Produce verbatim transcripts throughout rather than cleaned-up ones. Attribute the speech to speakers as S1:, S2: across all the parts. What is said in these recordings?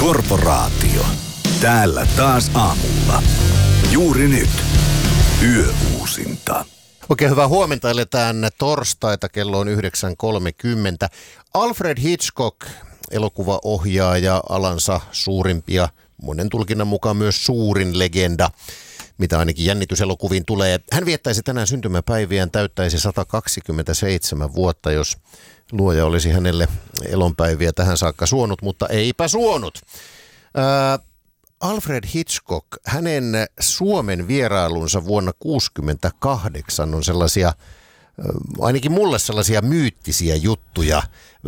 S1: Korporaatio. Täällä taas aamulla. Juuri nyt. Yöuusinta.
S2: Oikein hyvää huomenta, eletään torstaita, kello on yhdeksän kolmekymmentä. Alfred Hitchcock, elokuvaohjaaja, alansa suurimpia, monen tulkinnan mukaan myös suurin legenda, mitä ainakin jännityselokuviin tulee. Hän viettäisi tänään syntymäpäiviään, täyttäisi sata kaksikymmentäseitsemän vuotta, jos luoja olisi hänelle elonpäiviä tähän saakka suonut, mutta eipä suonut. Ää, Alfred Hitchcock, hänen Suomen vierailunsa vuonna tuhatyhdeksänsataakuusikymmentäkahdeksan on sellaisia, ainakin mulle sellaisia myyttisiä juttuja.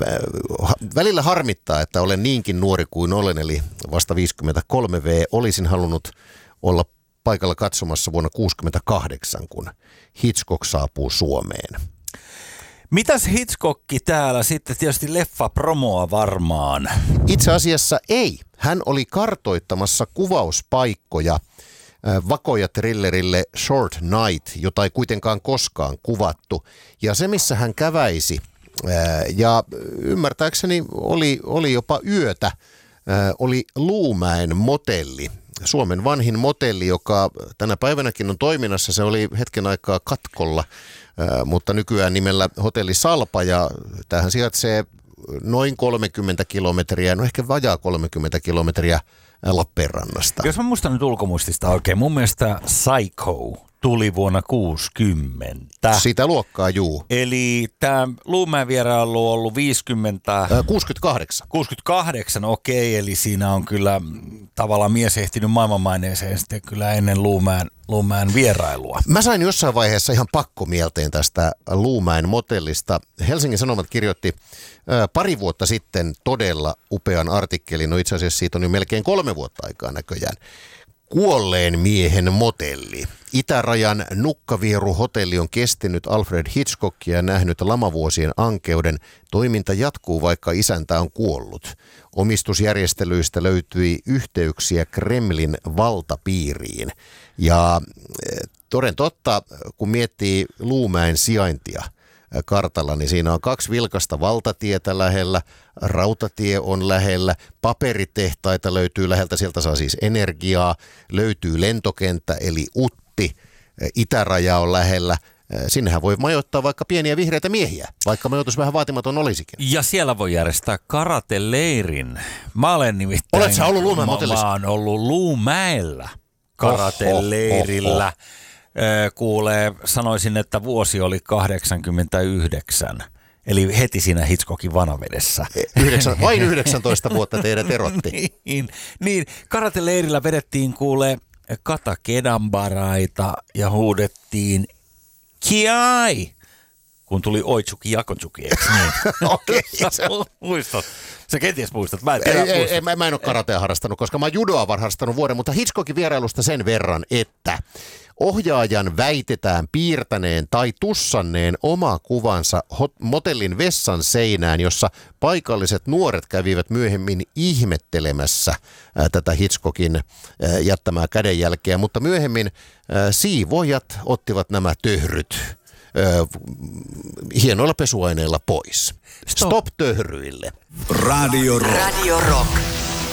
S2: Välillä harmittaa, että olen niinkin nuori kuin olen, eli vasta viisikymmentäkolme vuotias. Olisin halunnut olla paikalla katsomassa vuonna tuhatyhdeksänsataakuusikymmentäkahdeksan, kun Hitchcock saapuu Suomeen.
S3: Mitäs Hitchcockki täällä sitten? Tietysti leffa-promoa varmaan.
S2: Itse asiassa ei. Hän oli kartoittamassa kuvauspaikkoja vakoja thrillerille Short Night, jota ei kuitenkaan koskaan kuvattu. Ja se, missä hän käväisi, ja ymmärtääkseni oli, oli jopa yötä, oli Luumäen motelli. Suomen vanhin motelli, joka tänä päivänäkin on toiminnassa. Se oli hetken aikaa katkolla, mutta nykyään nimellä Hotelli Salpa, ja tämähän sijaitsee noin kolmekymmentä kilometriä, no ehkä vajaa kolmekymmentä kilometriä Lappeenrannasta.
S3: Jos mä muistan nyt ulkomuistista oikein, mun mielestä Psycho tuli vuonna kuusikymmentä.
S2: Sitä luokkaa, juu.
S3: Eli tämä Luumäen vierailu on ollut viisikymmentä...
S2: Äh, kuusikymmentäkahdeksan.
S3: kuusikymmentäkahdeksan, okei, eli siinä on kyllä tavallaan mies ehtinyt maailmanmaineeseen sitten kyllä ennen Luumäen, Luumäen vierailua.
S2: Mä sain jossain vaiheessa ihan pakkomielteen tästä Luumäen motellista. Helsingin Sanomat kirjoitti äh, pari vuotta sitten todella upean artikkelin, no itse asiassa siitä on jo melkein kolme vuotta aikaa näköjään. Kuolleen miehen motelli. Itärajan Nukkavieru-hotelli on kestänyt Alfred Hitchcockia ja nähnyt lamavuosien ankeuden. Toiminta jatkuu, vaikka isäntä on kuollut. Omistusjärjestelyistä löytyi yhteyksiä Kremlin valtapiiriin. Ja toden totta, kun miettii Luumäen sijaintia kartalla, niin siinä on kaksi vilkasta valtatietä lähellä, rautatie on lähellä, paperitehtaita löytyy läheltä, sieltä saa siis energiaa, löytyy lentokenttä eli Utti, itäraja on lähellä. Sinnehän voi majoittaa vaikka pieniä vihreitä miehiä, vaikka majoitus vähän vaatimaton olisikin.
S3: Ja siellä voi järjestää karate-leirin. Mä olen nimittäin...
S2: Oletko sä ollut Luumäen motellissa?
S3: Mä oon ollut Luumäellä karate-leirillä. Kuulee, sanoisin, että vuosi oli kahdeksankymmentäyhdeksän, eli heti siinä Hitchcockin vanavedessä.
S2: Yhdeksän, vain yhdeksäntoista vuotta teidät erotti.
S3: niin, niin, karate-leirillä vedettiin kuulee kata kedambaraita ja huudettiin kiai, kun tuli oitsuki jakotsuki, eikö niin?
S2: Okei.
S3: Muistat. Sä kenties muistat. Mä en,
S2: ei, ei, ei, mä, mä en ole karatea harrastanut, koska mä oon judoa harrastanut vuoden, mutta Hitchcockin vierailusta sen verran, että ohjaajan väitetään piirtäneen tai tussanneen oma kuvansa hot- motellin vessan seinään, jossa paikalliset nuoret kävivät myöhemmin ihmettelemässä ää, tätä Hitchcockin ää, jättämää kädenjälkeä, mutta myöhemmin ää, siivoojat ottivat nämä töhryt ää, hienoilla pesuaineilla pois. Stop, Stop töhryille.
S1: Radio Rock.
S4: Radio Rock.